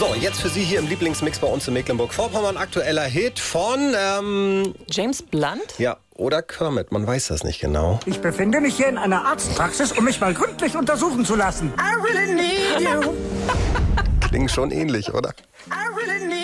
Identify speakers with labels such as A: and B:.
A: So, jetzt für Sie hier im Lieblingsmix bei uns in Mecklenburg-Vorpommern. Aktueller Hit von,
B: James Blunt?
A: ja, oder Kermit, man weiß das nicht genau.
C: Ich befinde mich hier in einer Arztpraxis, um mich mal gründlich untersuchen zu lassen. I really need you.
A: Klingt schon ähnlich, oder?
C: I